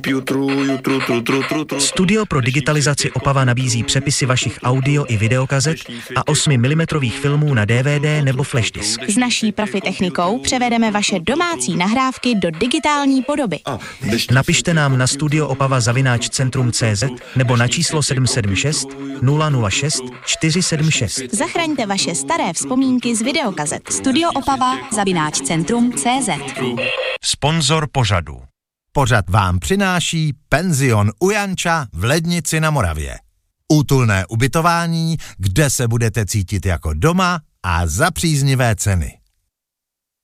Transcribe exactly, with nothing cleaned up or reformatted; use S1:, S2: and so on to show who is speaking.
S1: Studio pro digitalizaci Opava nabízí přepisy vašich audio i videokazet a osmi milimetrových filmů na D V D nebo flash disk.
S2: S naší profi technikou převedeme vaše domácí nahrávky do digitální podoby.
S1: Napište nám na studioopawa zavináč centrum tečka cé zet nebo na číslo sedm sedm šest nula nula šest čtyři sedm šest.
S2: Zachraňte vaše staré vzpomínky z videokazet.
S3: Studioopawa zavináč centrum tečka cé zet.
S4: Sponzor pořadu.
S5: Pořad vám přináší penzion u Janča v Lednici na Moravě. Útulné ubytování, kde se budete cítit jako doma a za příznivé ceny.